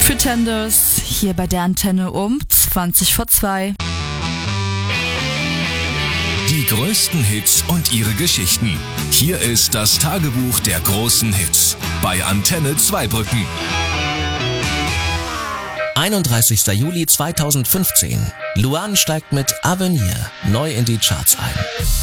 Pretenders, hier bei der Antenne um 2:20. Die größten Hits und ihre Geschichten. Hier ist das Tagebuch der großen Hits bei Antenne Zweibrücken. 31. Juli 2015. Luan steigt mit Avenir neu in die Charts ein.